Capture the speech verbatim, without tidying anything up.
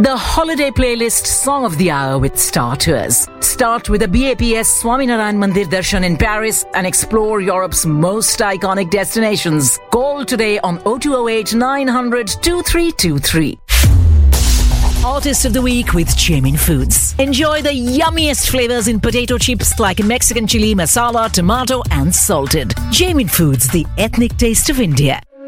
The holiday playlist Song of the Hour with Star Tours. Start with a B A P S Swaminarayan Mandir Darshan in Paris and explore Europe's most iconic destinations. Call today on oh two oh eight, nine hundred, twenty-three twenty-three. Artist of the Week with Jamin Foods. Enjoy the yummiest flavors in potato chips like Mexican chili, masala, tomato and salted. Jamin Foods, the ethnic taste of India.